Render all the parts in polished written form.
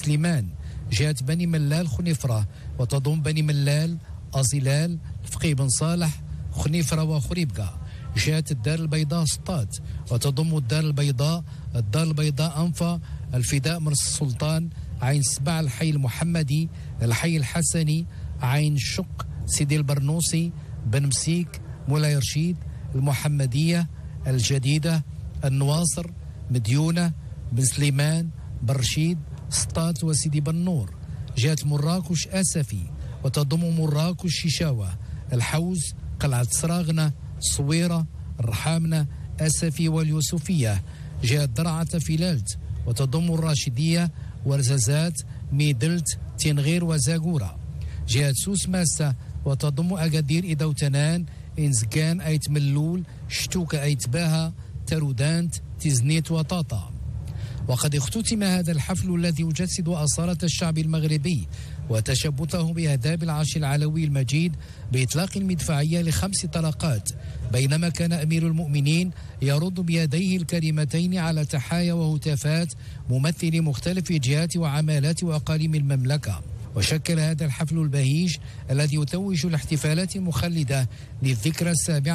سليمان، جهة بني ملال خنيفرة وتضم بني ملال، أزلال، فقيه بن صالح، خنيفرة وخريبكة. جهة الدار البيضاء سطات وتضم الدار البيضاء أنفا، الفداء مرس السلطان، عين سبع الحي المحمدي، الحي الحسني، عين شق، سيدي البرنوسي، بن مسيك، مولاي رشيد، المحمدية، الجديدة، النواصر، مديونة، بن سليمان، بن رشيد، سطات وسيدي بن نور. جهة مراكش أسفي وتضم مراكش شيشاوة، الحوز، قلعة سراغنة، صويرة، الرحامنة، أسفي واليوسفية. جهة درعة فيلالت وتضم الراشدية، ورزازات، ميدلت، تنغير وزاغورة. جهة سوس ماسة وتضم أكادير إدوتنان، إنزكان، أيت ملول، شتوكة، أيت باها، ترودانت، تزنيت وطاطا. وقد اختتم هذا الحفل الذي يجسد أصالة الشعب المغربي وتشبثه بآداب العرش العلوي المجيد بإطلاق المدفعية ل5 طلقات، بينما كان أمير المؤمنين يرد بيديه الكريمتين على تحايا وهتافات ممثلي مختلف جهات وعمالات وأقاليم المملكة. وشكل هذا الحفل البهيج الذي يتوج الاحتفالات مخلدة للذكرى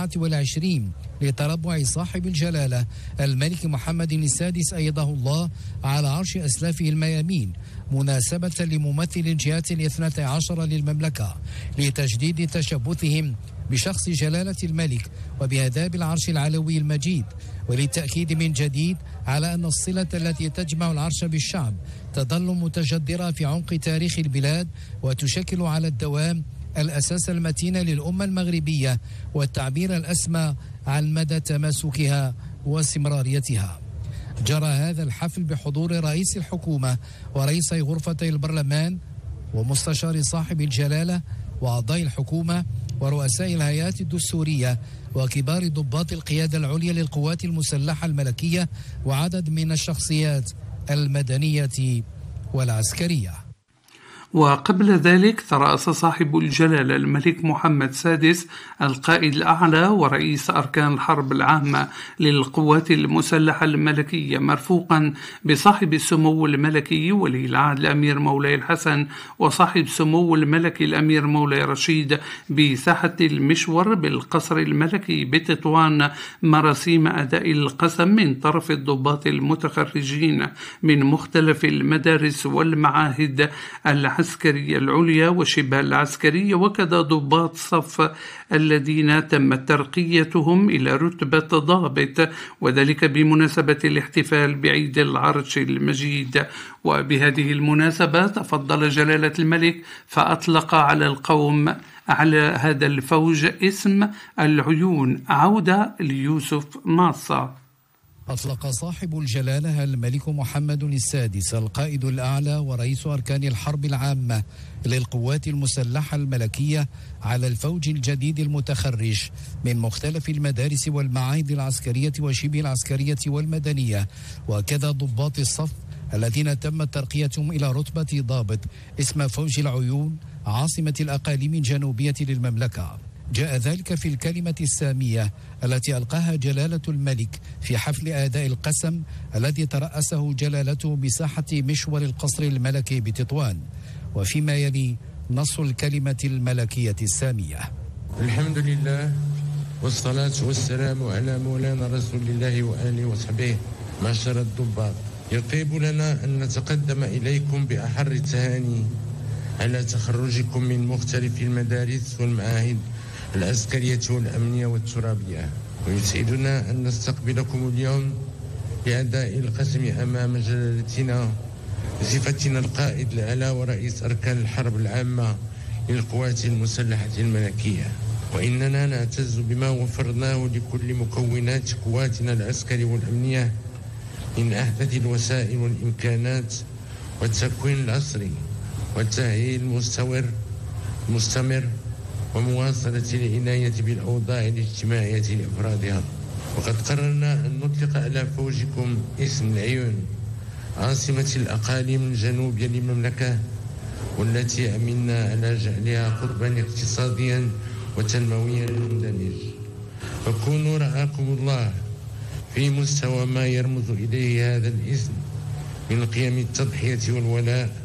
27 لتربع صاحب الجلالة الملك محمد السادس أيده الله على عرش أسلافه الميامين، مناسبة لممثل الجهات 12 للمملكة لتجديد تشبثهم بشخص جلالة الملك وبآداب العرش العلوي المجيد، وللتأكيد من جديد على أن الصلة التي تجمع العرش بالشعب تظل متجدرة في عمق تاريخ البلاد، وتشكل على الدوام الأساس المتين للأمة المغربية والتعبير الأسمى عن مدى تماسكها واستمراريتها. جرى هذا الحفل بحضور رئيس الحكومة ورئيسي غرفتي البرلمان ومستشار صاحب الجلالة وأعضاء الحكومة ورؤساء الهيئات الدستورية وكبار ضباط القيادة العليا للقوات المسلحة الملكية وعدد من الشخصيات المدنية والعسكرية. وقبل ذلك ترأس صاحب الجلالة الملك محمد السادس القائد الأعلى ورئيس أركان الحرب العامة للقوات المسلحة الملكية مرفوقا بصاحب السمو الملكي ولي العهد الأمير مولاي الحسن وصاحب السمو الملكي الأمير مولاي رشيد بساحة المشور بالقصر الملكي بتطوان مراسيم أداء القسم من طرف الضباط المتخرجين من مختلف المدارس والمعاهد العسكرية العليا وشبه العسكرية، وكذا ضباط صف الذين تم ترقيتهم إلى رتبة ضابط، وذلك بمناسبة الاحتفال بعيد العرش المجيد. وبهذه المناسبة تفضل جلالة الملك فأطلق على القوم على هذا الفوج اسم العيون عودة ليوسف ماصة. أطلق صاحب الجلالة الملك محمد السادس القائد الأعلى ورئيس أركان الحرب العامة للقوات المسلحة الملكية على الفوج الجديد المتخرج من مختلف المدارس والمعاهد العسكرية وشبه العسكرية والمدنية، وكذا ضباط الصف الذين تم ترقيتهم إلى رتبة ضابط اسم فوج العيون عاصمة الأقاليم الجنوبية للمملكة. جاء ذلك في الكلمة السامية التي ألقاها جلالة الملك في حفل أداء القسم الذي ترأسه جلالته بساحة مشور القصر الملكي بتطوان. وفيما يلي نص الكلمة الملكية السامية: الحمد لله والصلاة والسلام على مولانا رسول الله وآله وصحبه. معشر الضباط، يطيب لنا أن نتقدم إليكم بأحر التهاني على تخرجكم من مختلف المدارس والمعاهد العسكرية والأمنية والترابية، ويسعدنا أن نستقبلكم اليوم لأداء القسم أمام جلالتنا بصفتنا القائد الأعلى ورئيس أركان الحرب العامة للقوات المسلحة الملكية. وإننا نعتز بما وفرناه لكل مكونات قواتنا العسكرية والأمنية من أحدث الوسائل والإمكانات والتكوين العصري والتأهيل المستمر ومواصلة العناية بالأوضاع الاجتماعية لأفرادها. وقد قررنا أن نطلق على فوجكم اسم العيون عاصمة الأقاليم الجنوبية للمملكة، والتي أمنا على جعلها قطبا اقتصاديا وتنمويا مندمج. فكونوا رعاكم الله في مستوى ما يرمز إليه هذا الاسم من قيم التضحية والولاء